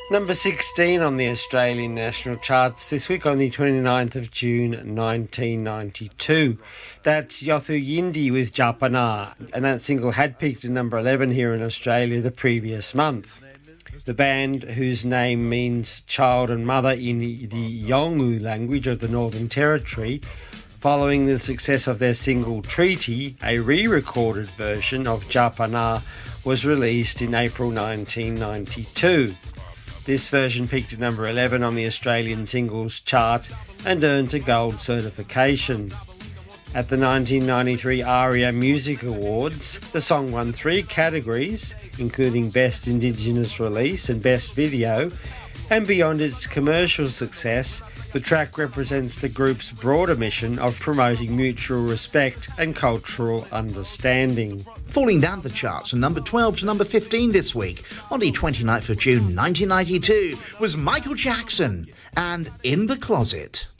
Number 16 on the Australian national charts this week on the 29th of June 1992. That's Yothu Yindi with Japana, and that single had peaked at number 11 here in Australia the previous month. The band, whose name means child and mother in the Yolngu language of the Northern Territory, following the success of their single Treaty, a re-recorded version of Japana was released in April 1992. This version peaked at number 11 on the Australian singles chart and earned a gold certification. At the 1993 ARIA Music Awards, the song won 3 categories, including Best Indigenous Release and Best Video, and beyond its commercial success, the track represents the group's broader mission of promoting mutual respect and cultural understanding. Falling down the charts from number 12 to number 15 this week, on the 29th of June 1992, was Michael Jackson and In the Closet.